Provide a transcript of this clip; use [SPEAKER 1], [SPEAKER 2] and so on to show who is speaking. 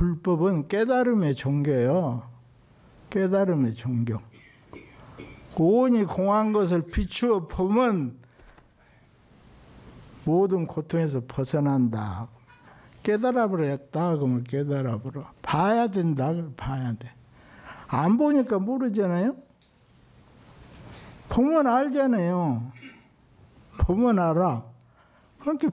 [SPEAKER 1] 불법은 깨달음의 종교예요. 깨달음의 종교. 온이 공한 것을 비추어 보면 모든 고통에서 벗어난다. 깨달아 버렸다. 그러면 깨달아 버려. 봐야 된다. 봐야 돼. 안 보니까 모르잖아요. 보면 알잖아요. 보면 알아. 그렇게